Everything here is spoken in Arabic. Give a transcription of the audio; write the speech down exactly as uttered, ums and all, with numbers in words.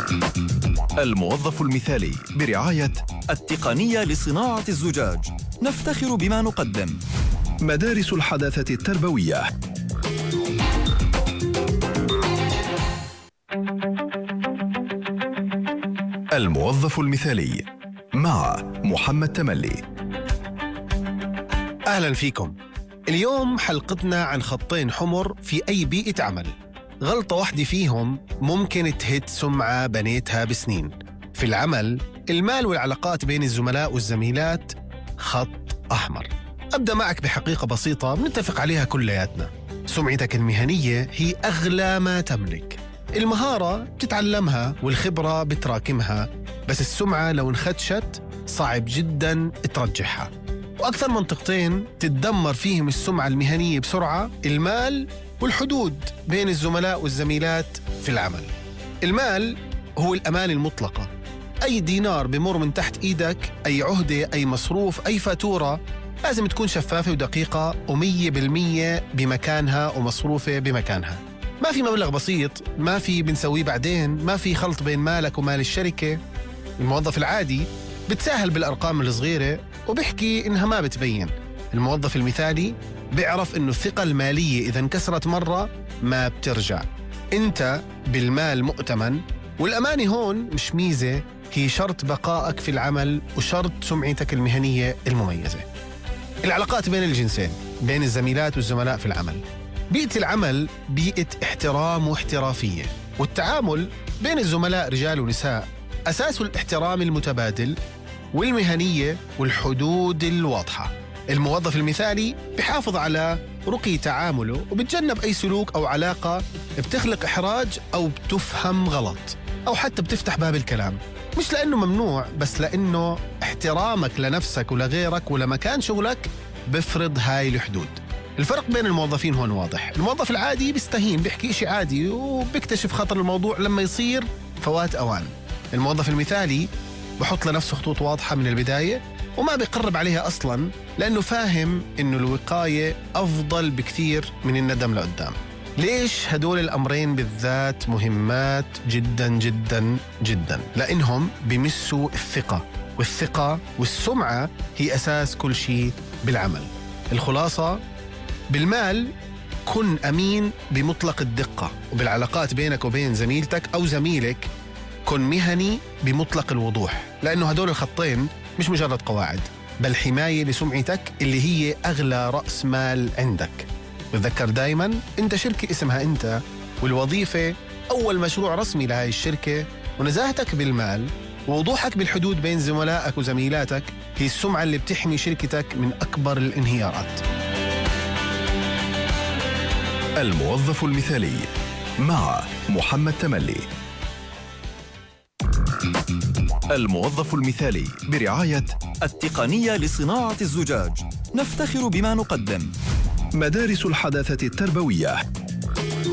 الموظف المثالي برعاية التقنية لصناعة الزجاج. نفتخر بما نقدم. مدارس الحداثة التربوية. الموظف المثالي مع محمد تملي. أهلا فيكم. اليوم حلقتنا عن خطين حمر في أي بيئة عمل. غلطة واحدة فيهم ممكن تهد سمعة بنيتها بسنين. في العمل، المال والعلاقات بين الزملاء والزميلات خط أحمر. أبدأ معك بحقيقة بسيطة بنتفق عليها كلياتنا. سمعتك المهنية هي أغلى ما تملك. المهارة بتتعلمها والخبرة بتراكمها، بس السمعة لو انخدشت صعب جدا ترجعها. وأكثر منطقتين تتدمر فيهم السمعة المهنية بسرعة: المال والحدود بين الزملاء والزميلات في العمل. المال هو الأمان المطلقة. أي دينار بمر من تحت إيدك، أي عهدة، أي مصروف، أي فاتورة لازم تكون شفافة ودقيقة ومية بالمية بمكانها ومصروفة بمكانها. ما في مبلغ بسيط، ما في بنسويه بعدين، ما في خلط بين مالك ومال الشركة. الموظف العادي بتساهل بالأرقام الصغيرة وبيحكي إنها ما بتبين. الموظف المثالي بيعرف إنه الثقة المالية إذا انكسرت مرة ما بترجع. أنت بالمال مؤتمن، والأمانة هون مش ميزة، هي شرط بقائك في العمل وشرط سمعتك المهنية المميزة. العلاقات بين الجنسين، بين الزميلات والزملاء في العمل. بيئة العمل بيئة احترام واحترافية، والتعامل بين الزملاء رجال ونساء أساسه الاحترام المتبادل والمهنية والحدود الواضحة. الموظف المثالي بيحافظ على رقي تعامله وبتجنب أي سلوك أو علاقة بتخلق إحراج أو بتفهم غلط أو حتى بتفتح باب الكلام، مش لأنه ممنوع، بس لأنه احترامك لنفسك ولغيرك ولمكان شغلك بفرض هاي الحدود. الفرق بين الموظفين هون واضح. الموظف العادي بيستهين، بيحكي إشي عادي وبيكتشف خطر الموضوع لما يصير فوات أوان. الموظف المثالي بحط لنفسه خطوط واضحة من البداية وما بيقرب عليها أصلاً، لأنه فاهم إنه الوقاية أفضل بكثير من الندم لقدام. ليش هدول الأمرين بالذات مهمات جداً جداً جداً؟ لأنهم بيمسوا الثقة، والثقة والسمعة هي أساس كل شيء بالعمل. الخلاصة: بالمال كن أمين بمطلق الدقة، وبالعلاقات بينك وبين زميلتك أو زميلك كن مهني بمطلق الوضوح، لأنه هدول الخطين مش مجرد قواعد، بل حماية لسمعتك اللي هي أغلى رأس مال عندك. وتذكر دايماً أنت شركة اسمها أنت، والوظيفة أول مشروع رسمي لهاي الشركة. ونزاهتك بالمال ووضوحك بالحدود بين زملائك وزميلاتك هي السمعة اللي بتحمي شركتك من أكبر الانهيارات. الموظف المثالي مع محمد تملي. الموظف المثالي برعاية التقنية لصناعة الزجاج. نفتخر بما نقدم. مدارس الحداثة التربوية.